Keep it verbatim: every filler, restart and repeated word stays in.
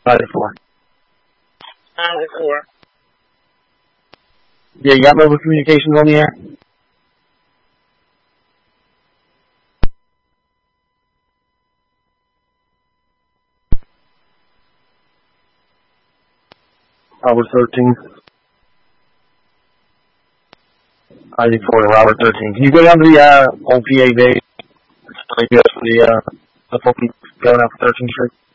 Five to four. Five to four. Yeah, you got mobile communications on the air? Robert thirteen. I D four to Robert thirteen. Can you go down to the uh, old P A base? The, uh, the phone going out for thirteenth Street?